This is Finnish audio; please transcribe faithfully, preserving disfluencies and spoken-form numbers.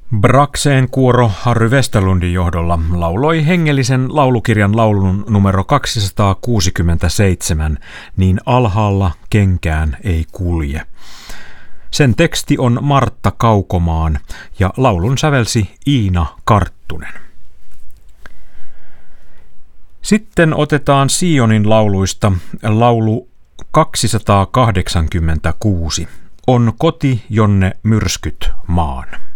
Braxeen kuoro Harry Westerlundin johdolla lauloi hengellisen laulukirjan laulun numero kaksisataakuusikymmentäseitsemän, Niin alhaalla kenkään ei kulje. Sen teksti on Martta Kaukomaan ja laulun sävelsi Iina Karttunen. Sitten otetaan Sionin lauluista laulu kaksisataakahdeksankymmentäkuusi. On koti, jonne myrskyt maan.